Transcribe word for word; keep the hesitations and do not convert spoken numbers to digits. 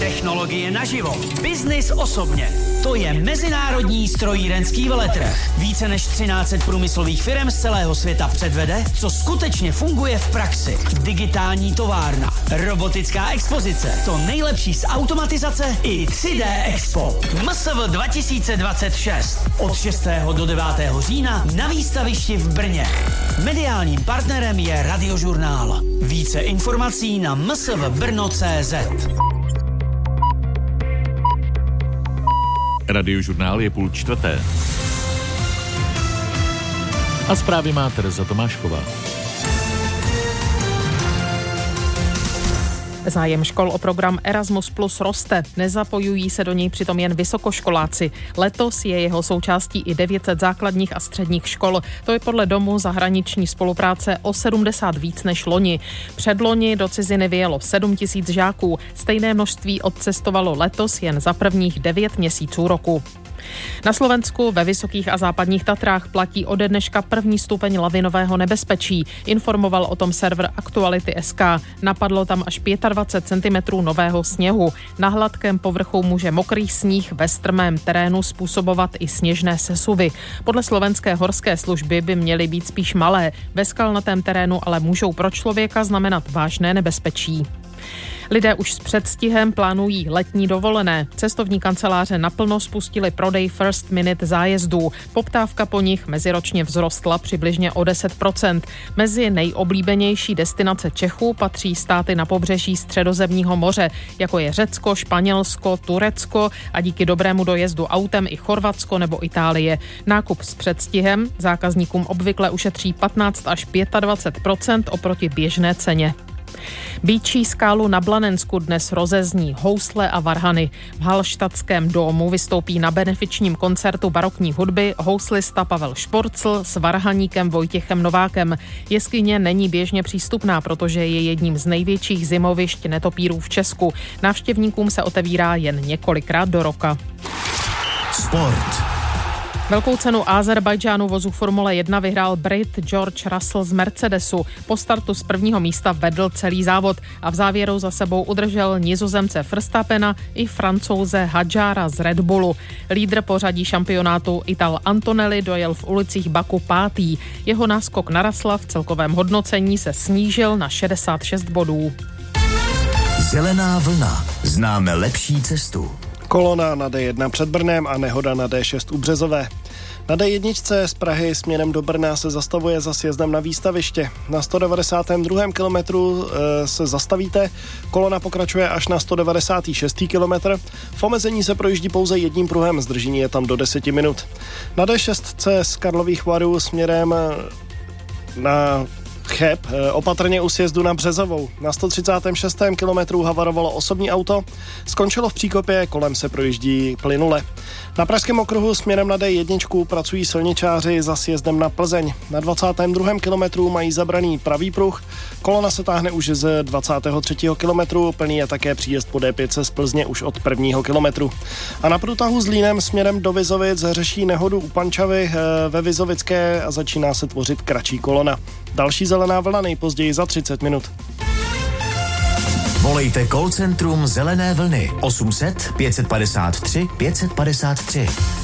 Technologie naživo. Biznis osobně. To je Mezinárodní strojírenský veletrh. Více než třináct set průmyslových firem z celého světa předvede, co skutečně funguje v praxi. Digitální továrna, robotická expozice, to nejlepší z automatizace i tři dé Expo. M S V dva tisíce dvacet šest. Od šestého do devátého října na výstavišti v Brně. Mediálním partnerem je Radiožurnál. Více informací na m s v brno tečka cé zet. Radiožurnál je půl čtvrté. A zprávy má Tereza Tomášková. Zájem škol o program Erasmus Plus roste. Nezapojují se do něj přitom jen vysokoškoláci. Letos je jeho součástí i devět set základních a středních škol. To je podle Domu zahraniční spolupráce o sedmdesát víc než loni. Předloni do ciziny vyjelo sedm tisíc žáků. Stejné množství odcestovalo letos jen za prvních devět měsíců roku. Na Slovensku ve Vysokých a Západních Tatrách platí ode dneška první stupeň lavinového nebezpečí. Informoval o tom server Aktuality tečka es ká. Napadlo tam až dvacet pět centimetrů nového sněhu. Na hladkém povrchu může mokrý sníh ve strmém terénu způsobovat i sněžné sesuvy. Podle slovenské horské služby by měly být spíš malé. Ve skalnatém terénu ale můžou pro člověka znamenat vážné nebezpečí. Lidé už s předstihem plánují letní dovolené. Cestovní kanceláře naplno spustily prodej first minute zájezdů. Poptávka po nich meziročně vzrostla přibližně o deset procent. Mezi nejoblíbenější destinace Čechů patří státy na pobřeží Středozemního moře, jako je Řecko, Španělsko, Turecko a díky dobrému dojezdu autem i Chorvatsko nebo Itálie. Nákup s předstihem zákazníkům obvykle ušetří patnáct až dvacet pět procent oproti běžné ceně. Býčí skálu na Blanensku dnes rozezní housle a varhany. V Hallštadtském domu vystoupí na benefičním koncertu barokní hudby houslista Pavel Šporcl s varhaníkem Vojtěchem Novákem. Jeskyně není běžně přístupná, protože je jedním z největších zimovišť netopírů v Česku. Návštěvníkům se otevírá jen několikrát do roka. Sport. Velkou cenu Azerbajdžánu vozu Formule jedna vyhrál Brit George Russell z Mercedesu. Po startu z prvního místa vedl celý závod a v závěru za sebou udržel Nizozemce Verstappena i Francouze Hadjara z Red Bullu. Lídr pořadí šampionátu Ital Antonelli dojel v ulicích Baku pátý. Jeho náskok na Russella v celkovém hodnocení se snížil na šedesát šest bodů. Zelená vlna. Známe lepší cestu. Kolona na dé jedna před Brnem a nehoda na dé šest u Březové. Na dé jedna z Prahy směrem do Brna se zastavuje za sjezdem na výstaviště. Na sto devadesátém druhém kilometru e, se zastavíte, kolona pokračuje až na sto devadesátém šestém kilometr. V omezení se projíždí pouze jedním pruhem, zdržení je tam do deseti minut. Na dé šest z Karlových Varů směrem na Cheb, opatrně u sjezdu na Březovou. Na sto třicátém šestém kilometru havarovalo osobní auto, skončilo v příkopě, kolem se projíždí plynule. Na pražském okruhu směrem na dé jedna pracují silničáři za sjezdem na Plzeň. Na dvacátém druhém kilometru mají zabraný pravý pruh, kolona se táhne už z dvacátého třetího kilometru, plný je také příjezd po dé pět z Plzně už od prvního kilometru. A na průtahu s Línem směrem do Vizovic řeší nehodu u Pančavy ve Vizovické a začíná se tvořit kratší kolona. Další zelená vlna nejpozději za třicet minut. Volejte call centrum Zelené vlny osm set pět set padesát tři pět set padesát tři.